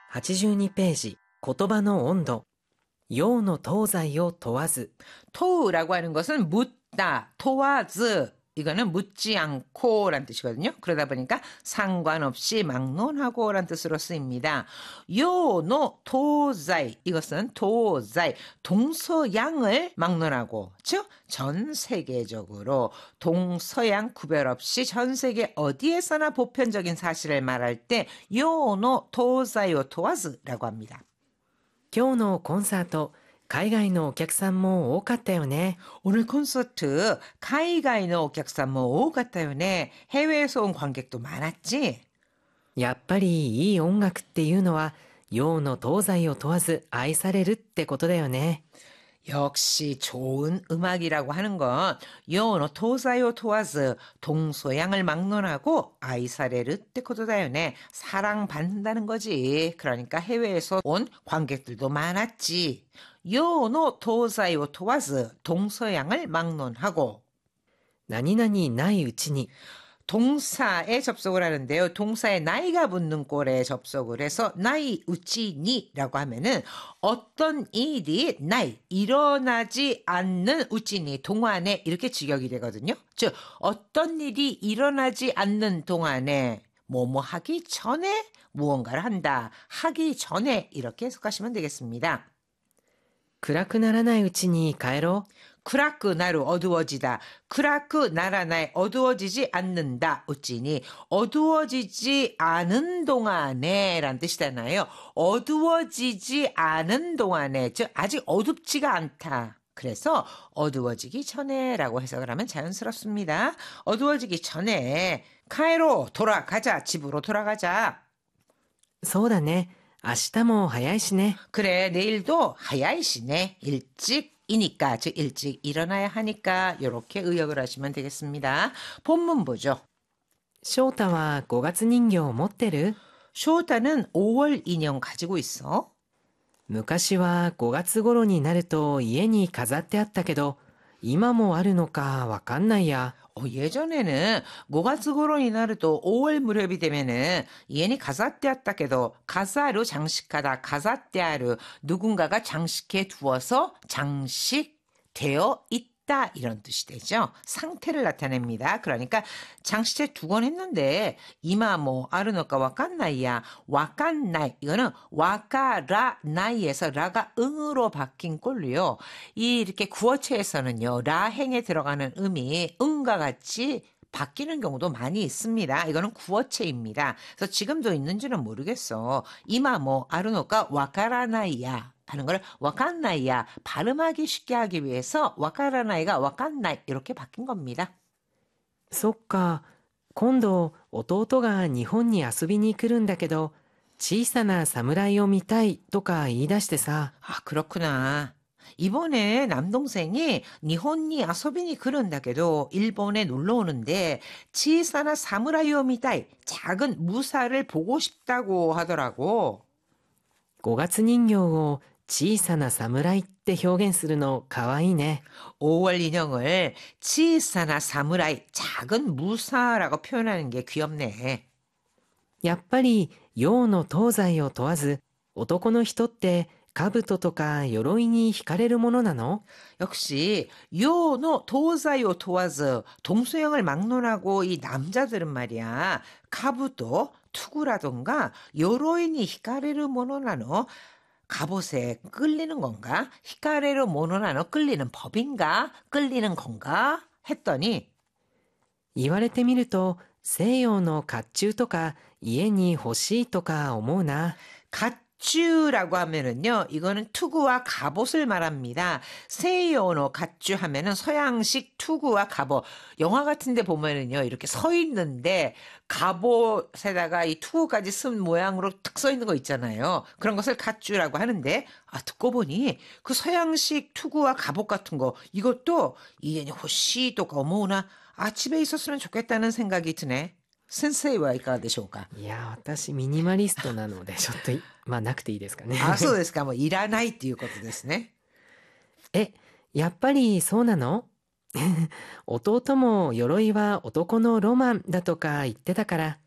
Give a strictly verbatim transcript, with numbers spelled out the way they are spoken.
はちじゅうにページ、言葉の温度。洋の東西を問わず。 토우라고 하는 것은 묻다, 토와즈. 이거는 묻지 않고 라는 뜻이거든요. 그러다 보니까 상관없이 막론하고 라는 뜻으로 쓰입니다. 요노 도자이, 이것은 도자이, 동서양을 막론하고, 즉 전 세계적으로 동서양 구별 없이 전 세계 어디에서나 보편적인 사실을 말할 때 요노 도자이오 도와즈라고 합니다. 今日のコンサート、海外のお客さんも多かったよね。 오늘 콘서트海外のお客さんも多かったよね. 해외에서 온 관객도 많았지? やっぱりいい音楽っていうのは、洋の東西を問わず愛されるってことだよね。 역시 좋은 음악이라고 하는 건 요노 도사요 도와즈 동서양을 막론하고 아이사레르 때코도다요네 사랑받는다는 거지. 그러니까 해외에서 온 관객들도 많았지. 요노 도사요 도와즈 동서양을 막론하고 何々ないうちに 동사에 접속을 하는데요. 동사에 나이가 붙는 꼴에 접속을 해서 나이 우치니라고 하면은 어떤 일이 나이 일어나지 않는 우치니 동안에 이렇게 직역이 되거든요. 즉 어떤 일이 일어나지 않는 동안에 뭐뭐 하기 전에 무언가를 한다. 하기 전에 이렇게 해석하시면 되겠습니다. 暗くならないうちに帰ろう。 크라크 나루 어두워지다. 크라크 나라나에 어두워지지 않는다. 우찌니 어두워지지 않은 동안에 라는 뜻이잖아요. 어두워지지 않은 동안에 즉 아직 어둡지가 않다. 그래서 어두워지기 전에 라고 해석을 하면 자연스럽습니다. 어두워지기 전에 카이로 돌아가자. 집으로 돌아가자. そうだね。明日も早いしね。 그래 내일도 하야이시네. 일찍 이니까 즉 일찍 일어나야 하니까 이렇게 의역을 하시면 되겠습니다. 본문 보죠. 翔太はごがつ人形持ってる? 쇼타는 오월 인형 가지고 있어? 昔はごがつ頃になると家に飾ってあったけど今もあるのかわかんないや. 어, 예전에는 고가츠고로니 나르도 오월 무렵이 되면은 얘니 가사떼았다께도 가사로 장식하다 가사떼아르 누군가가 장식해 두어서 장식되어 있다 이런 뜻이 되죠. 상태를 나타냅니다. 그러니까 장식해 두건 했는데 이마 뭐 아르노까 와칸나이야 와칸나이 이거는 와카라나이에서 라가 응으로 바뀐 꼴로요. 이 이렇게 구어체에서는요 라행에 들어가는 음이 응과 같이 바뀌는 경우도 많이 있습니다. 이거는 구어체입니다. 그래서 지금도 있는지는 모르겠어. 이마 뭐 아르노까 와카라나이야 하는 걸 와칸나이야 발음하기 쉽게 하기 위해서 와카라나이가 와칸나이 이렇게 바뀐 겁니다. そっか。今度弟が日本に遊びに来るんだけど小さな侍を見たいとか言い出してさ. 아 그렇구나. 이번에 남동생이 니혼니 아소비니 그런다게도 일본에 놀러 오는데 치사나 사무라이오 미타이 작은 무사를 보고 싶다고 하더라고. ごがつ人形を小さな侍って表現するのかわいいね. 오월 인형을 치사나 사무라이 작은 무사라고 표현하는 게 귀엽네. やっぱり洋の東西を問わず男の人って兜とか鎧に惹かれるものなの? 역시 요노 도사요 도와즈 동서양을 막론하고 이 남자들은 말이야 가부도 투구라던가 요로이니 히카레르 모노나노 갑옷에 끌리는 건가? 히카레르 모노나노 끌리는 법인가? 끌리는 건가? 했더니 言われてみると西洋の甲冑とか家に欲しいとか思うな. 갓주라고 하면은요, 이거는 투구와 갑옷을 말합니다. 세이오노 갓주 하면은 서양식 투구와 갑옷. 영화 같은데 보면은요, 이렇게 서 있는데 갑옷에다가 이 투구까지 쓴 모양으로 탁 서 있는 거 있잖아요. 그런 것을 갓주라고 하는데, 아 듣고 보니 그 서양식 투구와 갑옷 같은 거 이것도 이게 호시도가 어머나 아 집에 있었으면 좋겠다는 생각이 드네. 先生はいかがでしょうか? いや、私ミニマリストなのでちょっとまあなくていいですかね。 あ、そうですか。もういらないっていうことですね。 え、やっぱりそうなの？弟も鎧は男のロマンだとか言ってたから。